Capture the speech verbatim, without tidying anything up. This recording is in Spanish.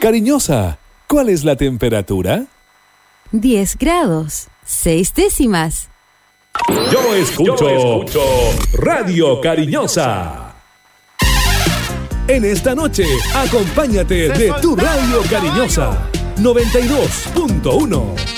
Cariñosa, ¿cuál es la temperatura? diez grados, seis décimas. Yo escucho, Yo escucho Radio Cariñosa. En esta noche, acompáñate de tu Radio Cariñosa noventa y dos punto uno.